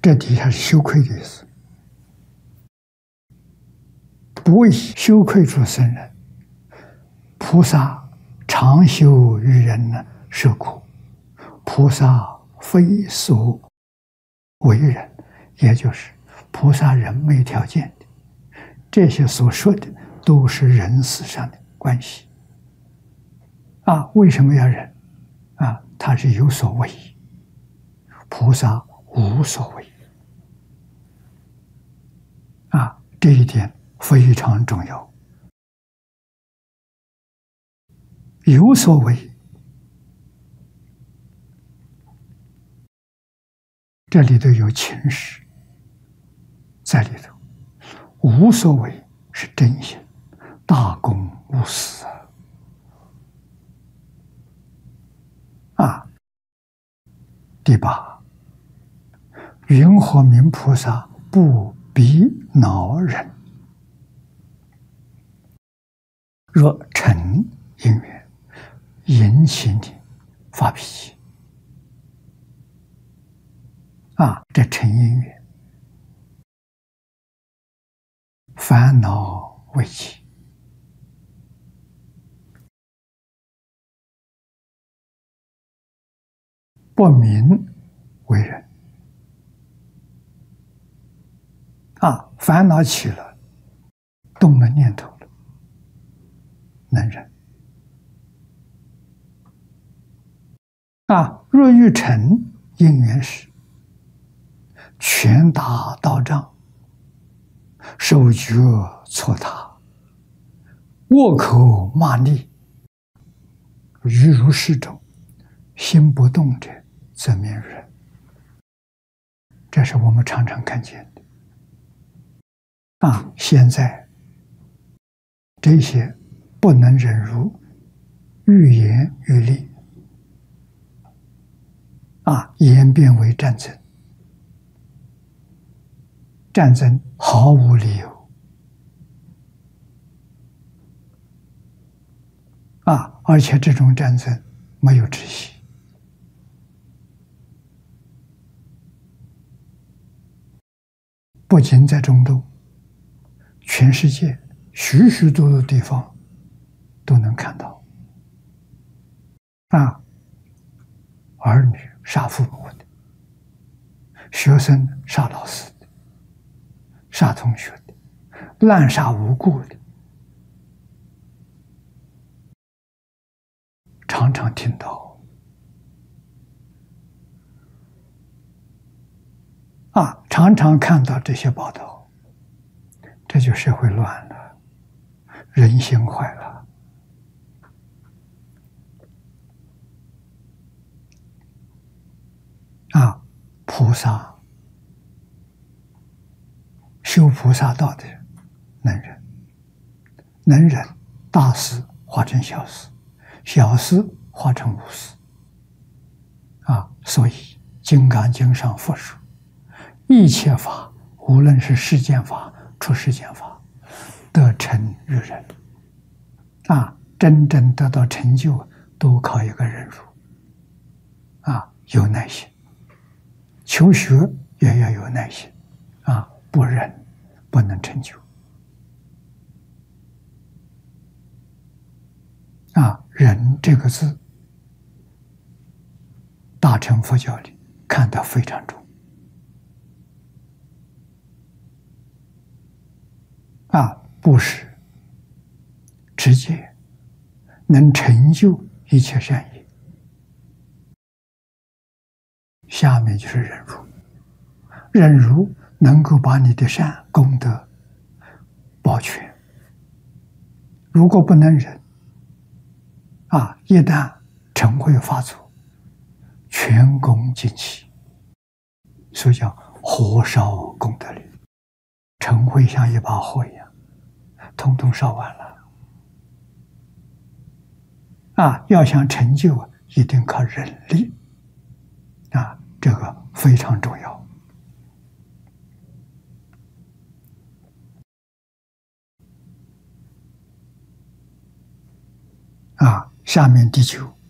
这底下是羞愧的意思。不以羞愧处生人，菩萨常修于人呢，受苦。菩萨非所为人，也就是菩萨人没条件的，这些所说的都是人事上的关系。为什么要忍？他是有所为，菩萨无所为。这一点非常重要。有所为，这里头有情识在里头；无所为是真心，大公无私第八，云何名菩萨不逼恼人？若嗔因缘引起你发脾气，这嗔因缘烦恼为起，不明为人。烦恼起了，动了念头了，能忍。若遇嗔因缘时，拳打道杖，手脚搓踏，恶口骂詈，语如释众，心不动者，则免忍。这是我们常常看见的。现在这些不能忍辱，愈演愈烈，演变为战争。战争毫无理由，而且这种战争没有止息。不仅在中东，全世界许许多多地方都能看到。儿女杀父母的，学生杀老师的，杀同学的，滥杀无辜的，常常听到。常常看到这些报道，这就社会乱了，人心坏了。菩萨修菩萨道的人能忍，能忍大事化成小事，小事化成无事。所以《金刚经》上复说，一切法，无论是世间法、出世间法，得成于忍。真正得到成就，都靠一个忍辱。有耐心，求学也要有耐心。不忍不能成就。忍这个字，大乘佛教里看得非常重。布施、持戒，能成就一切善业。下面就是忍辱，忍辱能够把你的善功德保全。如果不能忍，一旦嗔恚发作，全功尽弃，所以叫火烧功德林。嗔恚像一把火一样，统统烧完了。要想成就，一定靠忍力。这个非常重要。下面第9。